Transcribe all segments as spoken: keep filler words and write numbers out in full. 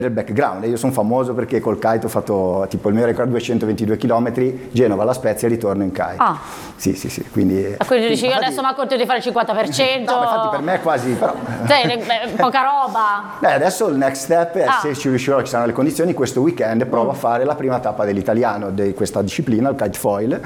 del background. Io sono famoso perché col kite ho fatto tipo il mio record duecentoventidue chilometri, Genova alla Spezia e ritorno in kite. Ah. Sì, sì, sì. Quindi, ah, quindi dici io adesso mi accorgo di fare il cinquanta per cento. No, infatti per me è quasi, però. Cioè, poca roba. Beh, adesso il next step è, ah. se ci riuscirò, ci saranno le condizioni, questo weekend provo mm. a fare la prima tappa dell'italiano di questa disciplina, il kite foil.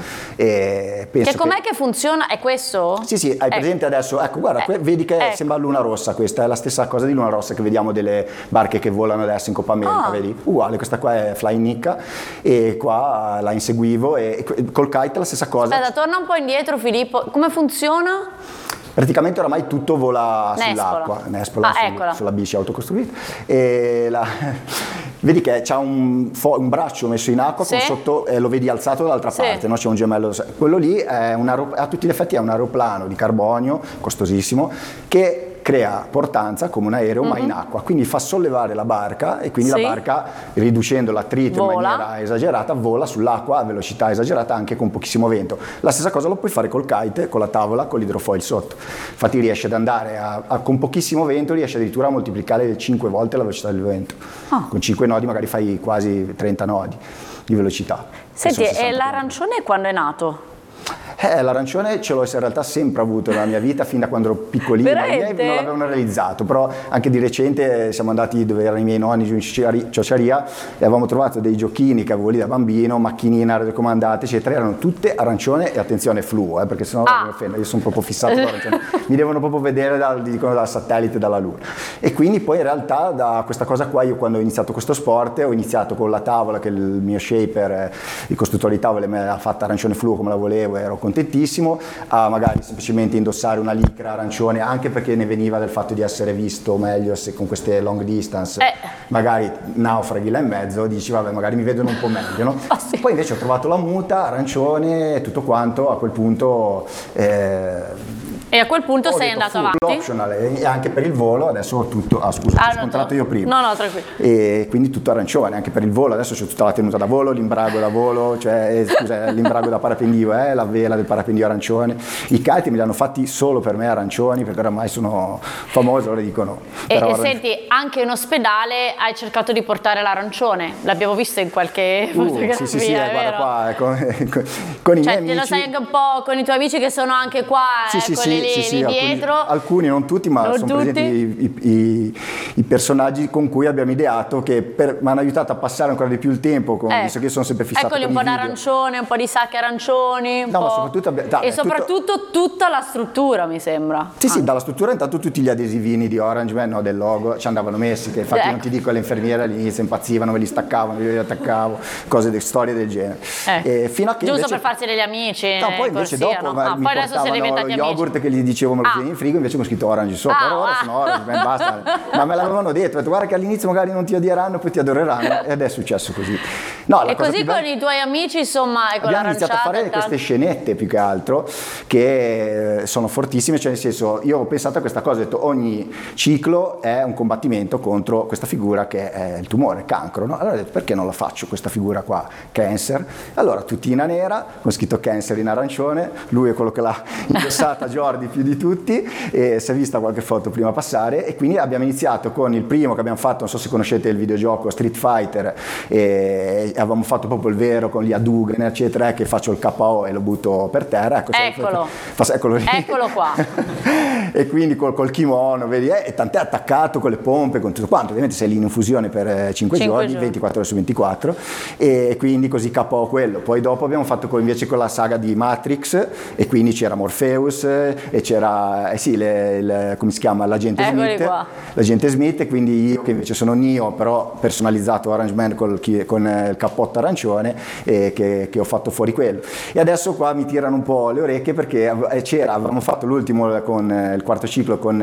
E penso che com'è che... che funziona? È questo? Sì, sì, hai presente ecco. adesso, ecco guarda, eh. vedi che ecco. sembra Luna Rossa, questa è la stessa cosa di Luna Rossa che vediamo delle barche che volano adesso in Coppa America, ah. vedi? Uguale, questa qua è Flying Nicca e qua la inseguivo e col kite la stessa cosa. Aspetta, torna un po' indietro Filippo, come funziona? Praticamente oramai tutto vola Nespola. sull'acqua, Nespola, ah, su, sulla bici autocostruita. E la, vedi che c'ha un, un braccio messo in acqua sì. con sotto, e lo vedi alzato dall'altra sì. parte, no? C'è un gemello. Quello lì è un a tutti gli effetti è un aeroplano di carbonio, costosissimo, che crea portanza come un aereo mm-hmm. ma in acqua, quindi fa sollevare la barca e quindi sì. la barca, riducendo l'attrito in maniera esagerata, vola sull'acqua a velocità esagerata anche con pochissimo vento. La stessa cosa lo puoi fare col kite, con la tavola, con l'idrofoil sotto. Infatti riesce ad andare a, a, con pochissimo vento, riesce addirittura a moltiplicare cinque volte la velocità del vento. Oh. Con cinque nodi magari fai quasi trenta nodi di velocità. Senti, e l'arancione quando è nato? Eh, l'arancione ce l'ho in realtà sempre avuto nella mia vita, fin da quando ero piccolino. I miei non l'avevano realizzato, però anche di recente siamo andati dove erano i miei nonni, giù in Ciociaria, e avevamo trovato dei giochini che avevo lì da bambino, macchinine radiocomandate, eccetera, erano tutte arancione e attenzione fluo, eh, perché sennò ah. mi offendo, io sono proprio fissato con l'arancione, mi devono proprio vedere dal, dicono, dal satellite, dalla luna. E quindi poi in realtà da questa cosa qua, io quando ho iniziato questo sport, ho iniziato con la tavola, che il mio shaper, il costruttore di tavole me l'ha fatta arancione fluo come la volevo, ero contentissimo, a magari semplicemente indossare una licra arancione, anche perché ne veniva del fatto di essere visto meglio se con queste long distance eh. magari naufraghi là in mezzo, dici vabbè magari mi vedono un po' meglio, no? Oh, sì. Poi invece ho trovato la muta arancione e tutto quanto, a quel punto eh, e a quel punto sei andato avanti? Optional, e anche per il volo adesso ho tutto, ah scusa, ah, ho scontrato io prima. No, no, tranquillo. E quindi tutto arancione, anche per il volo, adesso c'è tutta la tenuta da volo, l'imbrago da volo, cioè eh, scusa, l'imbrago da parapendio, eh, la vela del parapendio arancione. I kite me li hanno fatti solo per me arancioni, perché oramai sono famoso, lo dicono. E, e senti, anche in ospedale hai cercato di portare l'arancione, l'abbiamo visto in qualche uh, fotografia, sì, sì, sì, eh, guarda qua, con, con, con i cioè, miei amici. Te lo sai anche un po' con i tuoi amici che sono anche qua, sì, eh, sì, quelli sì, lì, sì, sì, lì alcuni, dietro. Alcuni, non tutti, ma non sono tutti. presenti i, i, i personaggi con cui abbiamo ideato, che per, mi hanno aiutato a passare ancora di più il tempo, con, eh. visto che io sono sempre fissato Eccoli con un po' video. d'arancione, un po' di sacche arancioni, un no, po'... ma soprattutto abbi- da, e soprattutto tutto... tutta la struttura, mi sembra. Sì, sì, dalla struttura intanto tutti gli adesivini di Orange Man, no, del logo, ci andavano messi, che infatti ecco. non ti dico, le infermiere all'inizio impazzivano, me li staccavano, me li attaccavo, cose, de, storie del genere. Eh. E fino a che Giusto invece... per farsi degli amici. No, poi invece corsia, dopo no? ah, mi poi adesso siete diventati lo yogurt amici. che gli dicevo me lo ah. tieni in frigo, invece ho scritto Orange sopra, ah, ora ah. sono Orange Man, basta. Ma me l'avevano detto, ho detto guarda che all'inizio magari non ti odieranno, poi ti adoreranno, ed è successo così. No, e così con bella... i tuoi amici, insomma, ecco, abbiamo iniziato a fare queste scenette più che altro, che sono fortissime, cioè nel senso, io ho pensato a questa cosa, ho detto ogni ciclo è un combattimento contro questa figura che è il tumore, il cancro, no? Allora ho detto perché non la faccio questa figura qua, cancer? Allora tutina nera, con scritto cancer in arancione, lui è quello che l'ha indossata, Jordi più di tutti, e si è vista qualche foto prima passare, e quindi abbiamo iniziato con il primo che abbiamo fatto, non so se conoscete il videogioco Street Fighter, e avevamo fatto proprio il vero con gli Hadouken eccetera, che faccio il K O e lo butto per terra, ecco, eccolo, fa, eccolo, eccolo qua. E quindi col, col kimono, vedi, eh, e tant'è attaccato con le pompe, con tutto quanto, ovviamente sei lì in infusione per cinque giorni, giorni, ventiquattro ore su ventiquattro, e quindi così K O quello. Poi dopo abbiamo fatto con, invece con la saga di Matrix, e quindi c'era Morpheus, e c'era, eh sì, le, le, come si chiama, l'agente Eccoli Smith, qua. l'agente Smith, e quindi io che invece sono Neo, però personalizzato Orange Man col, con il cappotto arancione, e che, che ho fatto fuori quello. E adesso qua mi tirano un po' le orecchie, perché c'era, avevamo fatto l'ultimo con il quarto ciclo con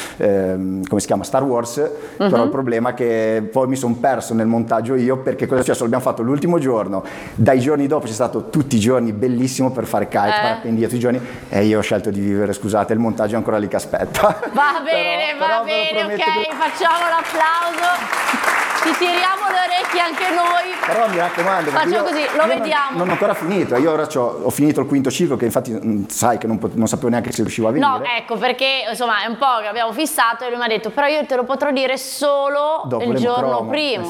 eh, come si chiama, Star Wars, uh-huh. però il problema è che poi mi sono perso nel montaggio io, perché cosa è successo? L'abbiamo fatto l'ultimo giorno, dai giorni dopo c'è stato tutti i giorni bellissimo per fare kite, eh. parapendio tutti i giorni, e io ho scelto di vivere, scusate, il montaggio è ancora lì che aspetta. Va bene, però, va però bene, ok, che... facciamo l'applauso. ti tiriamo le orecchie anche noi. Però mi raccomando, facciamo così, lo io vediamo. Non, non ho ancora finito, io ora ho finito il quinto ciclo, che infatti mh, sai che non, pot- non sapevo neanche se riuscivo a venire. No, ecco, perché insomma è un po' che abbiamo fissato e lui mi ha detto, però io te lo potrò dire solo Dopo il giorno l'emocromo. prima.